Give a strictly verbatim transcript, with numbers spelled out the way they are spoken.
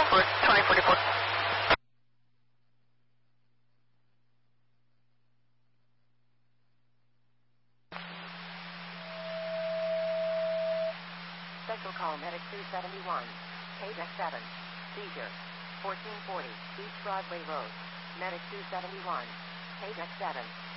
for twenty forty-four. Special call Medic two seventy-one. K D E C seven. Seizure. fourteen forty East Broadway Road. Medic two seventy-one. K D E C seven.